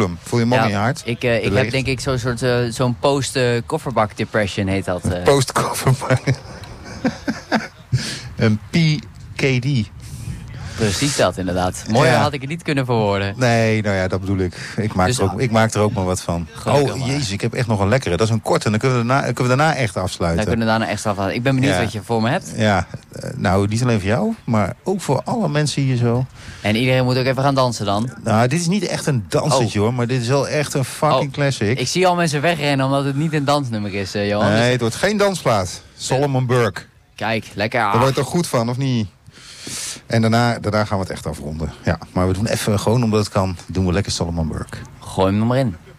hem. Voel je hem ook in je hart? Ik heb denk ik zo'n soort zo'n post-kofferbak depression heet dat. Post-kofferbak. Een PKD. Precies dat inderdaad. Mooier had ik het niet kunnen verwoorden. Nee, nou ja, dat bedoel ik. Ik maak er ook maar wat van. Jezus, ik heb echt nog een lekkere. Dat is een korte en dan kunnen we daarna echt afsluiten. Dan kunnen we daarna echt afsluiten. Ik ben benieuwd wat je voor me hebt. Ja, nou niet alleen voor jou, maar ook voor alle mensen hier zo. En iedereen moet ook even gaan dansen dan? Nou, dit is niet echt een dansetje hoor, maar dit is wel echt een fucking classic. Ik zie al mensen wegrennen omdat het niet een dansnummer is, Johan. Nee, het wordt geen dansplaat. Solomon Burke. Kijk, lekker. Daar word je toch goed van, of niet? En daarna gaan we het echt afronden. Ja, maar we doen even gewoon, omdat het kan, doen we lekker Solomon Burke. Gooi hem er maar in.